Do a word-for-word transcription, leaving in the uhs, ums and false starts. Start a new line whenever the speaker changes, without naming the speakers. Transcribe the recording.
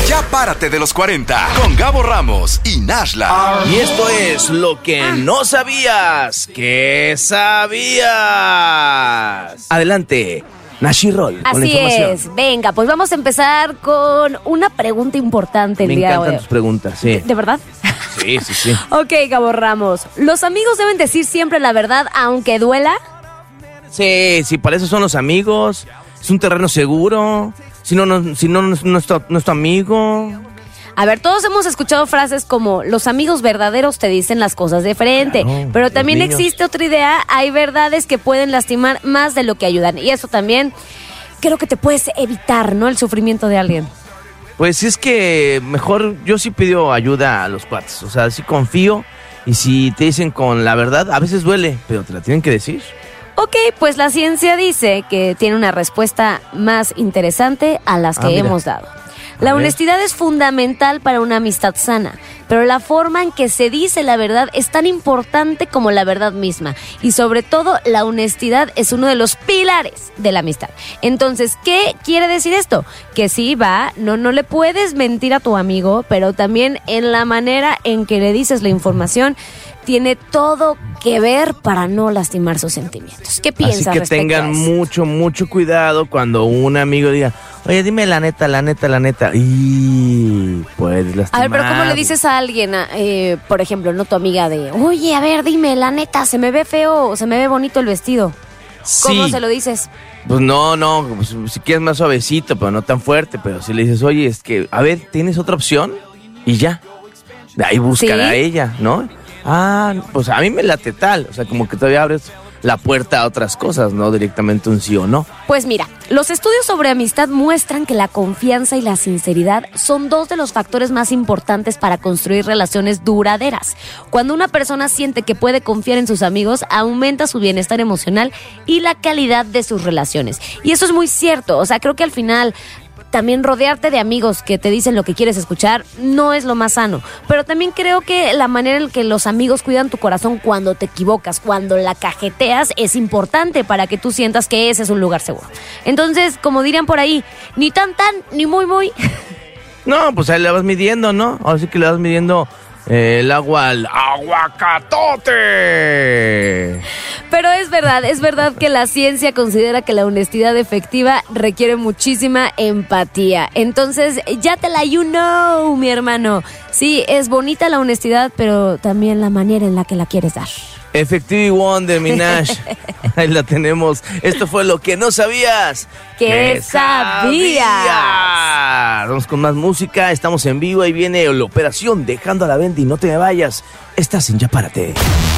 Ya párate de los cuarenta con Gabo Ramos y Nashla.
Y esto es lo que no sabías que sabías. Adelante, Nashirol.
Así es, venga, pues vamos a empezar con una pregunta importante el
Me
día de hoy.
Me encantan tus preguntas, sí.
¿De, ¿De verdad?
Sí, sí, sí.
Ok, Gabo Ramos, ¿los amigos deben decir siempre la verdad aunque duela?
Sí, sí, para eso son los amigos. Es un terreno seguro. Si no, no, si no, no, no, es tu, no es tu amigo.
A ver, todos hemos escuchado frases como los amigos verdaderos te dicen las cosas de frente,
Claro,
pero también
niños.
existe otra idea, hay verdades que pueden lastimar más de lo que ayudan, y eso también creo que te puedes evitar, ¿no? El sufrimiento de alguien.
Pues es que mejor yo sí pido ayuda a los cuates. O sea, sí confío. Y si te dicen con la verdad, a veces duele, pero te la tienen que decir.
Ok, pues la ciencia dice que tiene una respuesta más interesante a las que
Ah, mira.
hemos dado.
A
La
ver.
honestidad es fundamental para una amistad sana, pero la forma en que se dice la verdad es tan importante como la verdad misma. Y sobre todo, la honestidad es uno de los pilares de la amistad. Entonces, ¿qué quiere decir esto? Que sí, va, no, no le puedes mentir a tu amigo, pero también en la manera en que le dices la información tiene todo que ver para no lastimar sus sentimientos. ¿Qué piensas
Así que
respecto
tengan
a eso?
mucho, mucho cuidado cuando un amigo diga, oye, dime la neta, la neta, la neta. Y puedes lastimar.
A ver, pero ¿cómo le dices a alguien, a, eh, por ejemplo, no tu amiga de, oye, a ver, dime, la neta, se me ve feo o se me ve bonito el vestido? ¿Cómo
Sí.
se lo dices?
Pues no, no, pues, si quieres más suavecito, pero no tan fuerte. Pero si le dices, oye, es que, a ver, ¿tienes otra opción? Y ya. De ahí buscará
¿Sí?
ella, ¿no? Ah, pues a mí me late tal. O sea, como que todavía abres la puerta a otras cosas, no directamente un sí o no.
Pues mira, los estudios sobre amistad muestran que la confianza y la sinceridad son dos de los factores más importantes para construir relaciones duraderas. Cuando una persona siente que puede confiar en sus amigos, aumenta su bienestar emocional y la calidad de sus relaciones. Y eso es muy cierto, o sea, creo que al final también rodearte de amigos que te dicen lo que quieres escuchar no es lo más sano, pero también creo que la manera en que los amigos cuidan tu corazón cuando te equivocas, cuando la cajeteas, es importante para que tú sientas que ese es un lugar seguro. Entonces, como dirían por ahí, ni tan tan, ni muy muy.
No, pues ahí le vas midiendo, ¿no? Ahora sí que le vas midiendo eh, el agua al aguacatote.
Pero es verdad, es verdad que la ciencia considera que la honestidad efectiva requiere muchísima empatía. Entonces, ya te la you know, mi hermano. Sí, es bonita la honestidad, pero también la manera en la que la quieres dar.
Effective Wonder, mi Nash. Ahí la tenemos. Esto fue lo que no sabías.
¿Qué sabías?
Vamos con más música. Estamos en vivo. Ahí viene la operación Dejando a la Bendy. No te me vayas. Estás en Ya Párate.